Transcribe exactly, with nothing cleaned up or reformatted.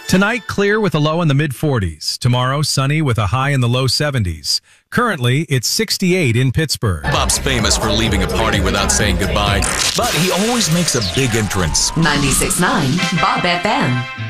Tonight, clear with a low in the mid forties. Tomorrow, sunny with a high in the low seventies. Currently, it's sixty-eight in Pittsburgh. Bob's famous for leaving a party without saying goodbye, but he always makes a big entrance. ninety-six point nine Bob F M.